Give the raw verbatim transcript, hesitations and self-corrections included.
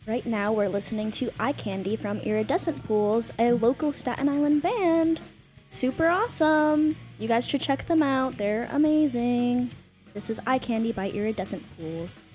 Right now, we're listening to Eye Candy from Iridescent Pools, a local Staten Island band. Super awesome! You guys should check them out. They're amazing. This is Eye Candy by Iridescent Pools.